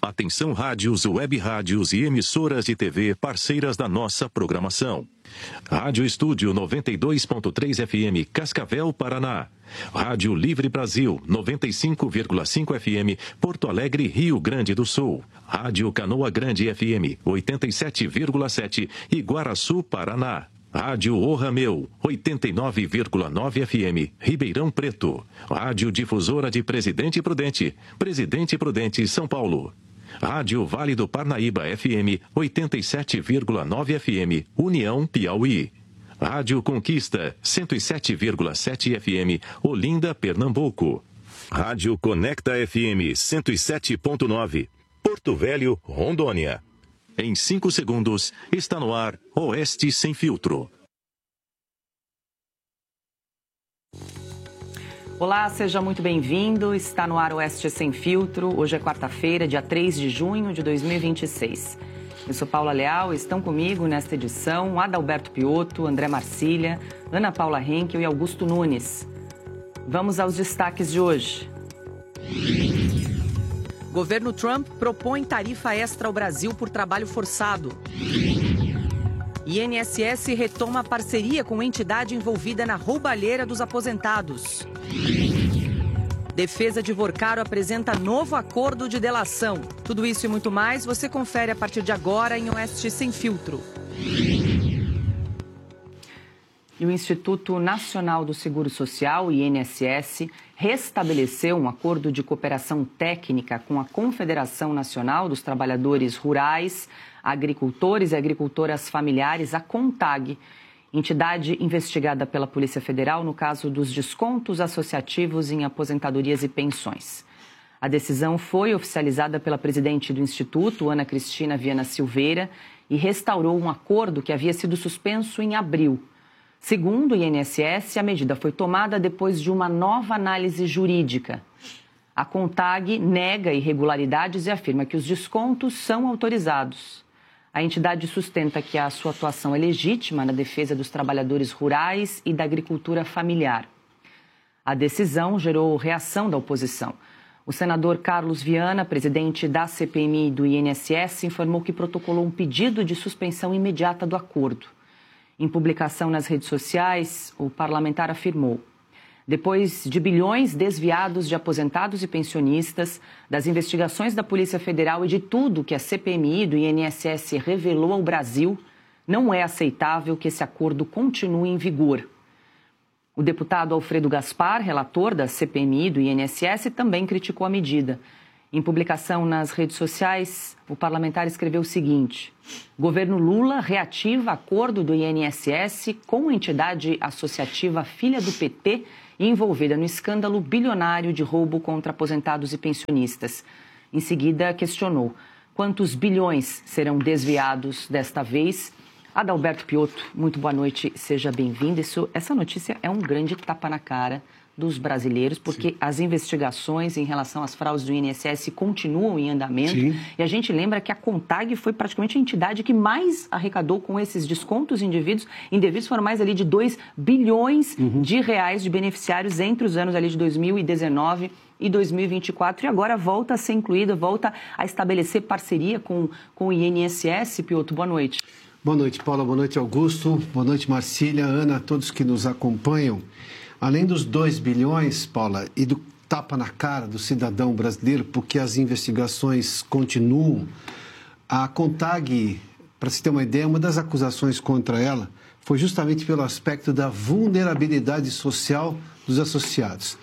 Atenção rádios, web rádios e emissoras de TV parceiras da nossa programação. Rádio Estúdio 92.3 FM, Cascavel, Paraná. Rádio Livre Brasil 95,5 FM, Porto Alegre, Rio Grande do Sul. Rádio Canoa Grande FM 87,7, Iguaraçu, Paraná. Rádio O Rameu, 89,9 FM, Ribeirão Preto. Rádio Difusora de Presidente Prudente, São Paulo. Rádio Vale do Parnaíba FM, 87,9 FM, União, Piauí. Rádio Conquista, 107,7 FM, Olinda, Pernambuco. Rádio Conecta FM, 107,9, Porto Velho, Rondônia. Em 5 segundos, está no ar Oeste Sem Filtro. Olá, seja muito bem-vindo. Está no ar Oeste Sem Filtro. Hoje é quarta-feira, dia 3 de junho de 2026. Eu sou Paula Leal, estão comigo nesta edição Adalberto Piotto, André Marcília, Ana Paula Henkel e Augusto Nunes. Vamos aos destaques de hoje. Governo Trump propõe tarifa extra ao Brasil por trabalho forçado. INSS retoma parceria com entidade envolvida na roubalheira dos aposentados. Defesa de Vorcaro apresenta novo acordo de delação. Tudo isso e muito mais você confere a partir de agora em Oeste Sem Filtro. E o Instituto Nacional do Seguro Social, INSS, restabeleceu um acordo de cooperação técnica com a Confederação Nacional dos Trabalhadores Rurais, Agricultores e Agricultoras Familiares, a CONTAG, entidade investigada pela Polícia Federal no caso dos descontos associativos em aposentadorias e pensões. A decisão foi oficializada pela presidente do Instituto, Ana Cristina Viana Silveira, e restaurou um acordo que havia sido suspenso em abril. Segundo o INSS, a medida foi tomada depois de uma nova análise jurídica. A CONTAG nega irregularidades e afirma que os descontos são autorizados. A entidade sustenta que a sua atuação é legítima na defesa dos trabalhadores rurais e da agricultura familiar. A decisão gerou reação da oposição. O senador Carlos Viana, presidente da CPMI do INSS, informou que protocolou um pedido de suspensão imediata do acordo. Em publicação nas redes sociais, o parlamentar afirmou: depois de bilhões desviados de aposentados e pensionistas, das investigações da Polícia Federal e de tudo que a CPMI do INSS revelou ao Brasil, não é aceitável que esse acordo continue em vigor. O deputado Alfredo Gaspar, relator da CPMI do INSS, também criticou a medida. Em publicação nas redes sociais, o parlamentar escreveu o seguinte: governo Lula reativa acordo do INSS com entidade associativa filha do PT envolvida no escândalo bilionário de roubo contra aposentados e pensionistas. Em seguida, questionou: quantos bilhões serão desviados desta vez? Adalberto Piotto, muito boa noite, seja bem-vindo. Essa notícia é um grande tapa na cara dos brasileiros, porque sim, as investigações em relação às fraudes do INSS continuam em andamento. Sim. E a gente lembra que a CONTAG foi praticamente a entidade que mais arrecadou com esses descontos indevidos foram mais ali de 2 bilhões de reais de beneficiários entre os anos ali de 2019 e 2024, e agora volta a ser incluída, volta a estabelecer parceria com o INSS. Piotto, boa noite. Boa noite, Paula, boa noite, Augusto, boa noite, Marcília, Ana, a todos que nos acompanham. Além dos 2 bilhões, Paula, e do tapa na cara do cidadão brasileiro, porque as investigações continuam, a CONTAG, para se ter uma ideia, uma das acusações contra ela foi justamente pelo aspecto da vulnerabilidade social dos associados.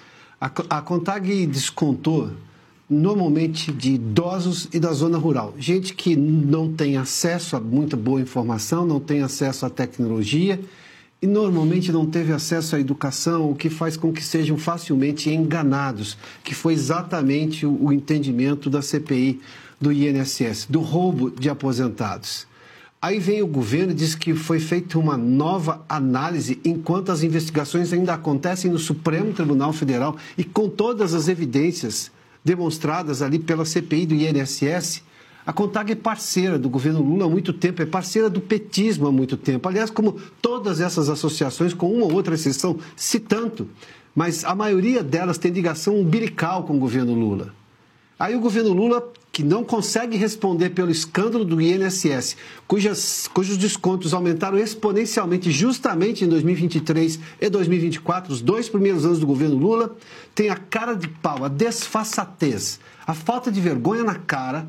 A CONTAG descontou normalmente de idosos e da zona rural, gente que não tem acesso a muita boa informação, não tem acesso à tecnologia e normalmente não teve acesso à educação, o que faz com que sejam facilmente enganados, que foi exatamente o entendimento da CPI do INSS, do roubo de aposentados. Aí vem o governo e diz que foi feita uma nova análise enquanto as investigações ainda acontecem no Supremo Tribunal Federal e com todas as evidências demonstradas ali pela CPI do INSS. A CONTAG é parceira do governo Lula há muito tempo, é parceira do petismo há muito tempo. Aliás, como todas essas associações, com uma ou outra exceção, se tanto, mas a maioria delas tem ligação umbilical com o governo Lula. Aí o governo Lula que não consegue responder pelo escândalo do INSS, cujos descontos aumentaram exponencialmente justamente em 2023 e 2024, os 2 primeiros anos do governo Lula, tem a cara de pau, a desfaçatez, a falta de vergonha na cara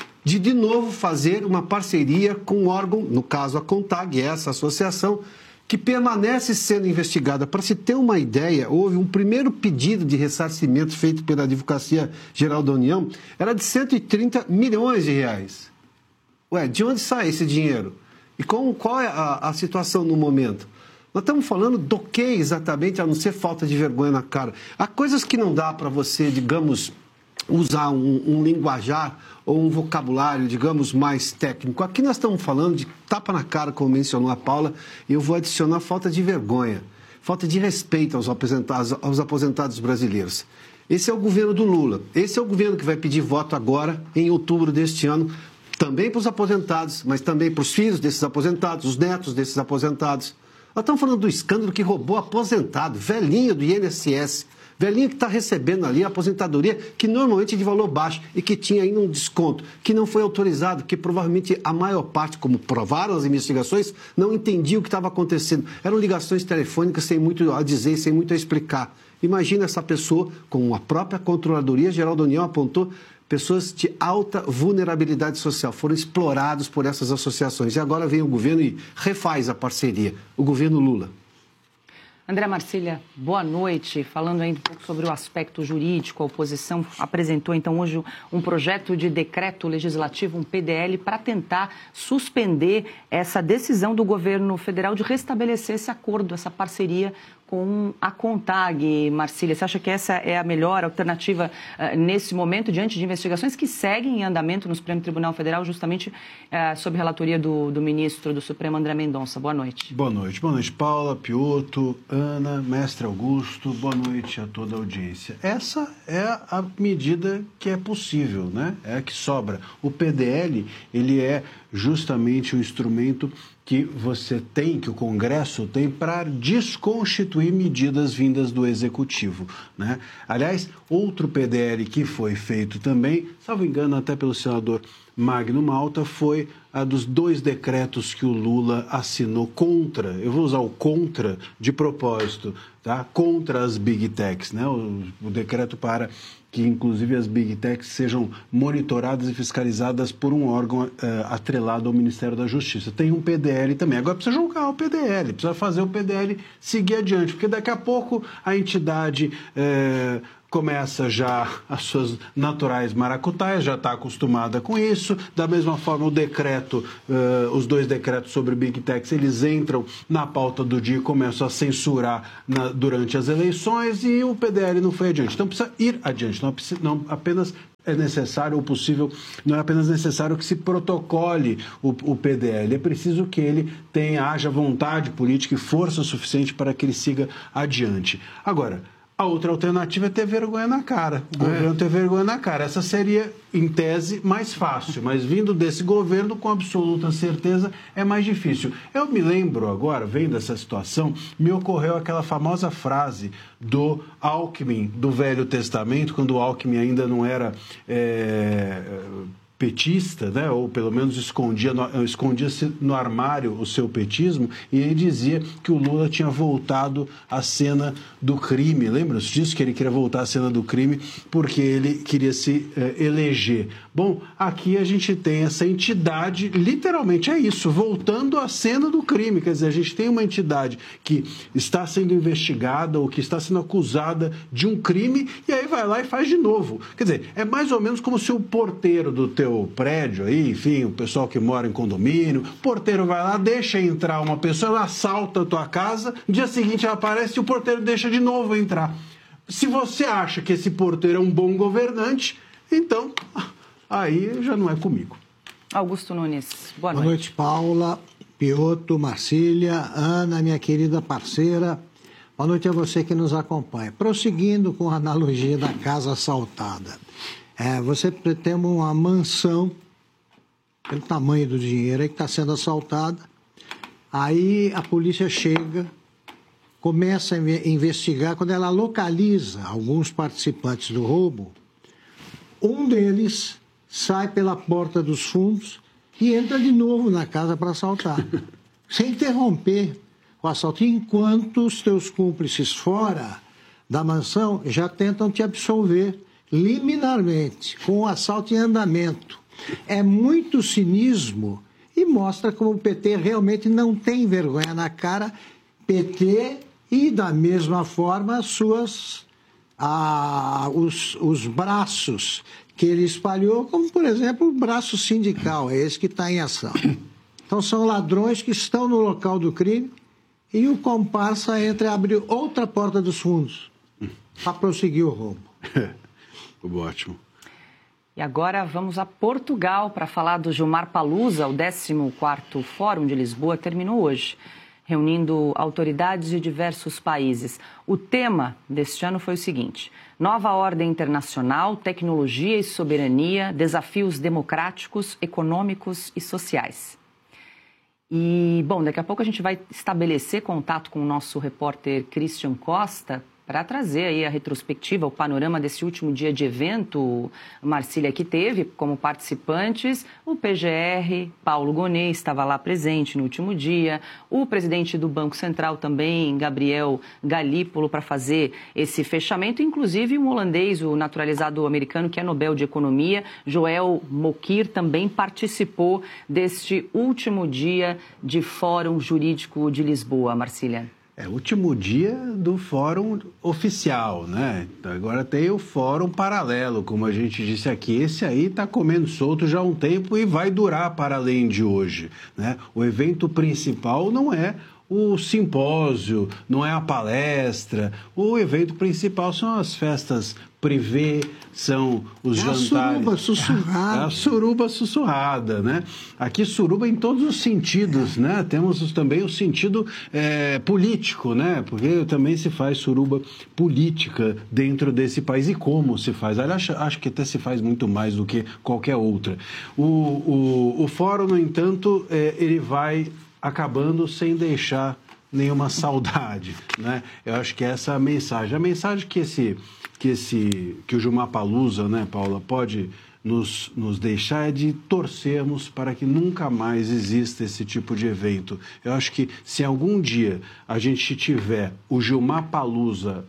de novo fazer uma parceria com um órgão, no caso a CONTAG, essa associação, que permanece sendo investigada. Para se ter uma ideia, houve um primeiro pedido de ressarcimento feito pela Advocacia Geral da União, era de 130 milhões de reais. Ué, de onde sai esse dinheiro? E qual é a situação no momento? Nós estamos falando do que exatamente, a não ser falta de vergonha na cara. Há coisas que não dá para você, digamos, usar um linguajar ou um vocabulário, digamos, mais técnico. Aqui nós estamos falando de tapa na cara, como mencionou a Paula, e eu vou adicionar falta de vergonha, falta de respeito aos aposentados brasileiros. Esse é o governo do Lula. Esse é o governo que vai pedir voto agora, em outubro deste ano, também para os aposentados, mas também para os filhos desses aposentados, os netos desses aposentados. Nós estamos falando do escândalo que roubou aposentado, velhinho do INSS, velhinho que está recebendo ali a aposentadoria, que normalmente é de valor baixo e que tinha ainda um desconto, que não foi autorizado, que provavelmente a maior parte, como provaram as investigações, não entendia o que estava acontecendo. Eram ligações telefônicas sem muito a dizer, sem muito a explicar. Imagina essa pessoa, como a própria Controladoria Geral da União apontou, pessoas de alta vulnerabilidade social foram explorados por essas associações. E agora vem o governo e refaz a parceria, o governo Lula. André Marcília, boa noite. Falando ainda um pouco sobre o aspecto jurídico, a oposição apresentou então hoje um projeto de decreto legislativo, um PDL, para tentar suspender essa decisão do governo federal de restabelecer esse acordo, essa parceria com a CONTAG. Marcília, você acha que essa é a melhor alternativa nesse momento, diante de investigações que seguem em andamento no Supremo Tribunal Federal, justamente sob relatoria do ministro do Supremo, André Mendonça? Boa noite. Boa noite, Paula, Piotto, Ana, mestre Augusto, boa noite a toda a audiência. Essa é a medida que é possível, né? É a que sobra. O PDL, ele é justamente o instrumento que você tem, que o Congresso tem, para desconstituir medidas vindas do Executivo, né? Aliás, outro PDL que foi feito também, salvo engano até pelo senador Magno Malta, foi a dos 2 decretos que o Lula assinou contra, eu vou usar o contra de propósito, tá? Contra as Big Techs, né? O decreto para que inclusive as Big Techs sejam monitoradas e fiscalizadas por um órgão atrelado ao Ministério da Justiça. Tem um PDL também. Agora precisa julgar o PDL, precisa fazer o PDL seguir adiante, porque daqui a pouco a entidade começa já as suas naturais maracutaias, já está acostumada com isso. Da mesma forma, o decreto, os 2 decretos sobre Big Techs, eles entram na pauta do dia e começam a censurar durante as eleições, e o PDL não foi adiante. Então precisa ir adiante, não apenas é necessário, ou possível, não é apenas necessário que se protocole o PDL, é preciso que ele haja vontade política e força suficiente para que ele siga adiante. Agora, a outra alternativa é ter vergonha na cara. O governo ter vergonha na cara. Essa seria, em tese, mais fácil, mas vindo desse governo, com absoluta certeza, é mais difícil. Eu me lembro agora, vendo essa situação, me ocorreu aquela famosa frase do Alckmin, do Velho Testamento, quando o Alckmin ainda não era petista, né? Ou pelo menos escondia-se no armário o seu petismo, e ele dizia que o Lula tinha voltado à cena do crime. Lembra-se disso? Que ele queria voltar à cena do crime porque ele queria se eleger. Bom, aqui a gente tem essa entidade, literalmente é isso, voltando à cena do crime. Quer dizer, a gente tem uma entidade que está sendo investigada ou que está sendo acusada de um crime, e aí vai lá e faz de novo. Quer dizer, é mais ou menos como se o porteiro do teu prédio aí, enfim, o pessoal que mora em condomínio, o porteiro vai lá, deixa entrar uma pessoa, ela assalta a tua casa, no dia seguinte ela aparece e o porteiro deixa de novo entrar. Se você acha que esse porteiro é um bom governante, então aí já não é comigo. Augusto Nunes, boa noite. Boa noite, Paula, Piotto, Marcília, Ana, minha querida parceira. Boa noite a você que nos acompanha. Prosseguindo com a analogia da casa assaltada. Você tem uma mansão, pelo tamanho do dinheiro, aí que está sendo assaltada. Aí a polícia chega, começa a investigar. Quando ela localiza alguns participantes do roubo, um deles sai pela porta dos fundos e entra de novo na casa para assaltar, sem interromper o assalto, enquanto os teus cúmplices fora da mansão já tentam te absolver liminarmente, com o assalto em andamento. É muito cinismo e mostra como o PT realmente não tem vergonha na cara, PT e, da mesma forma, os braços que ele espalhou, como, por exemplo, o braço sindical, é esse que está em ação. Então, são ladrões que estão no local do crime e o comparsa entra e abre outra porta dos fundos para prosseguir o roubo. Ótimo. E agora vamos a Portugal para falar do Gilmar Palusa. O 14º Fórum de Lisboa terminou hoje, reunindo autoridades de diversos países. O tema deste ano foi o seguinte: nova ordem internacional, tecnologia e soberania, desafios democráticos, econômicos e sociais. E, bom, daqui a pouco a gente vai estabelecer contato com o nosso repórter Christian Costa para trazer aí a retrospectiva, o panorama desse último dia de evento, Marcília, que teve como participantes o PGR, Paulo Gonet estava lá presente no último dia, o presidente do Banco Central também, Gabriel Galípolo, para fazer esse fechamento, inclusive um holandês, o naturalizado americano, que é Nobel de Economia, Joël Mokyr, também participou deste último dia de Fórum Jurídico de Lisboa, Marcília. É o último dia do fórum oficial, né? Agora tem o fórum paralelo, como a gente disse aqui. Esse aí está comendo solto já há um tempo e vai durar para além de hoje, né? O evento principal não é o simpósio, não é a palestra. O evento principal são as festas privê, são os jantares. A suruba sussurrada. A suruba sussurrada, né? Aqui suruba em todos os sentidos, né? Temos também o sentido político, né? Porque também se faz suruba política dentro desse país. E como se faz? Aliás, acho que até se faz muito mais do que qualquer outra. O fórum, no entanto, ele vai acabando sem deixar nenhuma saudade, né? Eu acho que essa é a mensagem. A mensagem que o Gilmar Palusa, né, Paula, pode nos deixar é de torcermos para que nunca mais exista esse tipo de evento. Eu acho que se algum dia a gente tiver o Gilmar Palusa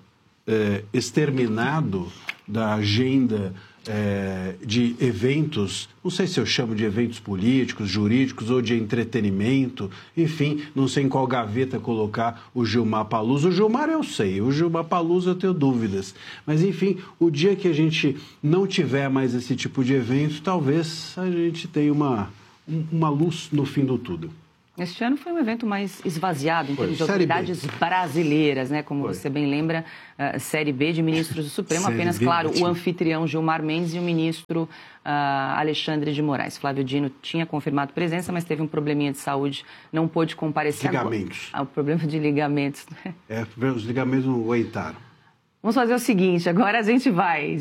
exterminado da agenda de eventos, não sei se eu chamo de eventos políticos, jurídicos ou de entretenimento, enfim, não sei em qual gaveta colocar o Gilmar Palusa. O Gilmar eu sei, o Gilmar Palusa eu tenho dúvidas, mas enfim, o dia que a gente não tiver mais esse tipo de evento, talvez a gente tenha uma luz no fim do tudo. Este ano foi um evento mais esvaziado em termos de autoridades brasileiras, né? Como você bem lembra, Série B de ministros do Supremo, apenas, claro, o anfitrião Gilmar Mendes e o ministro Alexandre de Moraes. Flávio Dino tinha confirmado presença, mas teve um probleminha de saúde, não pôde comparecer. Ligamentos. O problema de ligamentos. Os ligamentos não aguentaram. Vamos fazer o seguinte, agora a gente vai